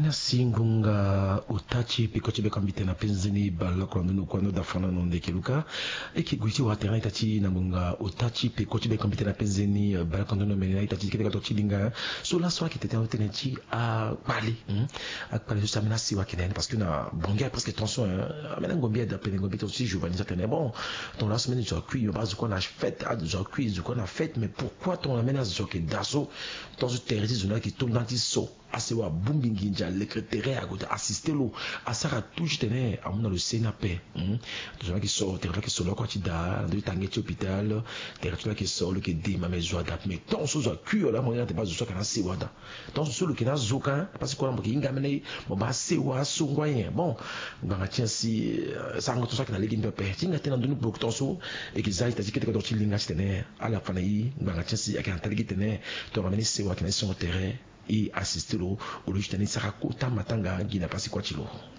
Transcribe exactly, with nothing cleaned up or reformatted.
merci ngunga utachi pikochi bekambite na penzeni bala kwa nunu kwa no dafana no ndekeluka eki gwiti wa terrain itachi na ngunga utachi pikochi bekambite na penzeni bala kwa nunu menena itachi kete ka chilinga so la soa ki tete otenchi a parler a parler juste amena si wa kenen parce que na bonga presque tension amena ngombia da pele ngombia aussi Giovanni certainement bon ton la semaine je cuit on base qu'on a fait à je cuit je qu'on a fait mais pourquoi ton amena je que daso dans ce terrain zona qui tombe dans ti so asewa bumbingi nja secrétaire à côté assister lo asara touche tenait à mon le sénapé hein gens qui sort terre qui sort quoi tu da de tanguer hôpital terre qui sort le qui dit ma maison date mais tant sous a cure là moyen de pas zo kana se wada tant sous le qui na zoka parce que ko inga mene mo ba se wa so ngoyen bon nganga tien si ça ngoto ça kana legi mpepe tinga tena ndunu pour tant sous et qu'ils aillent tadi que ko ti linga tenait à la fin yi nganga tien si akana tadi tenait to ramener se wa kana sur terrain et assister au au logis saka kota matanga gina pasi kwa chilo.